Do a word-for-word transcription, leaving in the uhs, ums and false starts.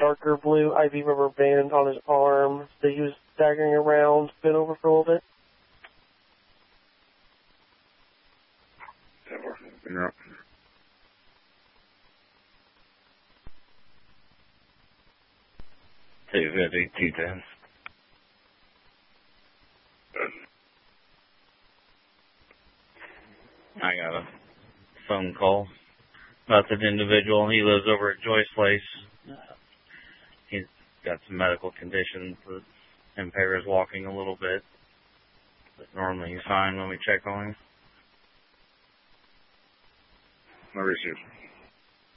darker blue I V rubber band on his arm that he was staggering around, bent over for a little bit? No. two fifty, two ten. I got a phone call about that individual. He lives over at Joyce Place. He's got some medical conditions that impair his walking a little bit. But normally he's fine when we check on him. No issues.